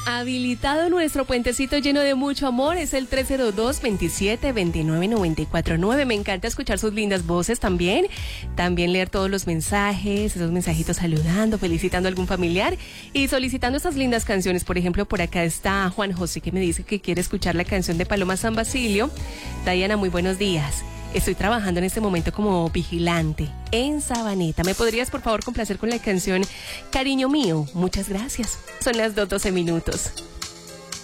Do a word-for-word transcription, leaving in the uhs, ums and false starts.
habilitado nuestro puentecito lleno de mucho amor. Es el tres cero dos, veintisiete, veintinueve, noventa y cuatro nueve. Me encanta escuchar sus lindas voces también. También leer todos los mensajes, esos mensajitos saludando, felicitando a algún familiar y solicitando esas lindas canciones. Por ejemplo, por acá está Juan José, que me dice que quiere escuchar la canción de Paloma San Basilio. Diana, muy buenos días. Estoy trabajando en este momento como vigilante en Sabaneta. ¿Me podrías, por favor, complacer con la canción Cariño Mío? Muchas gracias. Son las dos doce minutos.